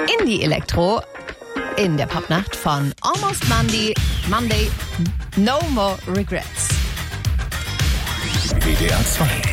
Indie-Elektro in der Popnacht von Almost Monday, No More Regrets. WDR 2